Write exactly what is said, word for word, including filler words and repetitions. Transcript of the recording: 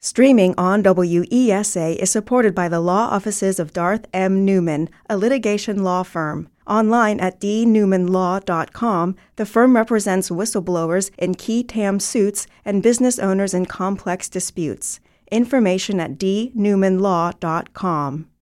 Streaming on W E S A is supported by the law offices of Darth M. Newman, a litigation law firm. Online at d newman law dot com, the firm represents whistleblowers in qui tam suits and business owners in complex disputes. Information at d newman law dot com.